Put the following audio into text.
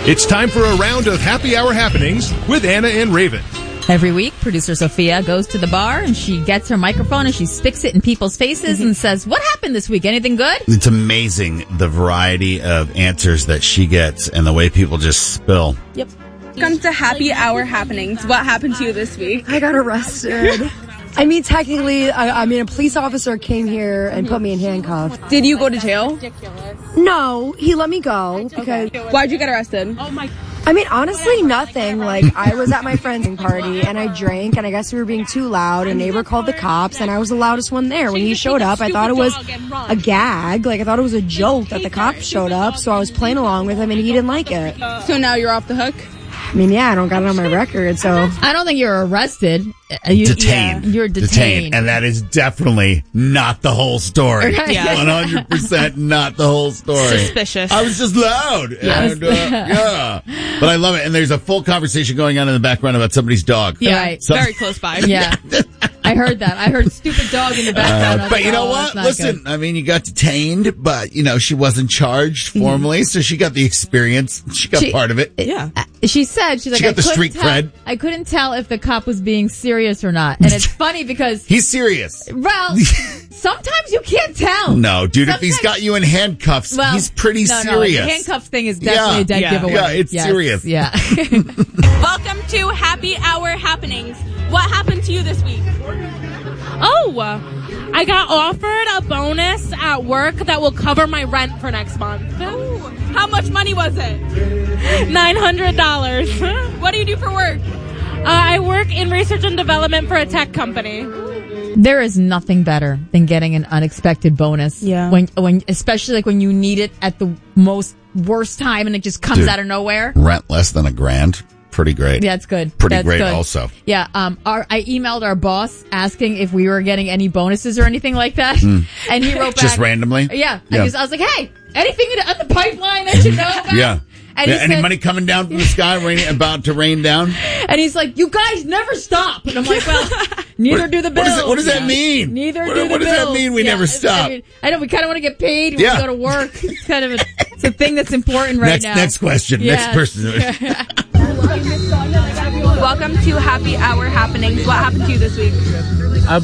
It's time for a round of happy hour happenings with Anna and Raven. Every week, producer Sophia goes to the bar and she gets her microphone and she sticks it in people's faces and says, "What happened this week? Anything good?" It's amazing the variety of answers that she gets and the way people just spill. Yep. Welcome to Happy Hour Happenings. What happened to you this week? I got arrested. I mean, technically, a police officer came here and put me in handcuffs. Did you go to jail? No, he let me go because... Why'd you get arrested? I mean, honestly, nothing. Like, I was at my friend's party, and I drank, and I guess we were being too loud, and a neighbor called the cops, and I was the loudest one there. When he showed up, I thought it was a gag. Like, I thought it was a joke that the cops showed up, so I was playing along with him, and he didn't like it. So now you're off the hook? I mean, yeah, I don't got it on my record, so... I don't think you're arrested. Detained. Yeah, you're detained. And that is definitely not the whole story. Yeah. 100% not the whole story. Suspicious. I was just loud. Yes. And, yeah. But I love it. And there's a full conversation going on in the background about somebody's dog. Yeah, Right. very close by. Yeah. I heard that. I heard stupid dog in the background. I was But like, you know oh, what? that's not Listen, good. I mean, you got detained, but, she wasn't charged formally, so she got the experience. She got part of it. Yeah. She said, she's like, She got the street cred. I couldn't tell if the cop was being serious or not. And it's funny because, He's serious. well, sometimes you can't tell. No, dude, if he's Sometimes- got you in handcuffs, Well, he's pretty no, serious. the handcuff thing is definitely a dead Yeah. giveaway. Yeah, it's Yes, serious. Yeah. Welcome to Happy Hour Happenings. What happened to you this week? Oh, I got offered a bonus at work that will cover my rent for next month. Ooh, how much money was it? $900. What do you do for work? I work in research and development for a tech company. There is nothing better than getting an unexpected bonus. Yeah. When especially like when you need it at the most worst time and it just comes Dude. out of nowhere. Rent less than $1,000. Pretty great. Yeah, it's good. Pretty That's great good. also. Yeah, I emailed our boss asking if we were getting any bonuses or anything like that, and he wrote back Just randomly? Yeah, Yeah. I was like, hey, anything on the pipeline that you know about? Yeah. And he Any said- money coming down from the sky, about to rain down? And he's like, you guys never stop. And I'm like, well, neither do the bills. What does that mean? Neither What- do the what does bills. that mean, we never stop? I know, we kind of want to get paid. We Yeah. want to go to work. It's kind of it's a thing that's important right now. Next question. Yes. Next person. Welcome to Happy Hour Happenings. What happened to you this week?